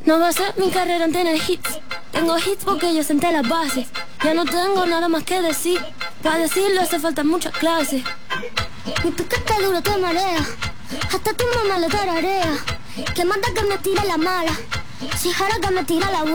No va a ser mi carrera en tener hits. Tengo hits porque yo senté las bases. Ya no tengo nada más que decir. Para decirlo hace falta mucha clase. Mi piquete duro te marea. Hasta tu mamá le tararea. Que manda que me tire la mala. Si jara que me tira la buena.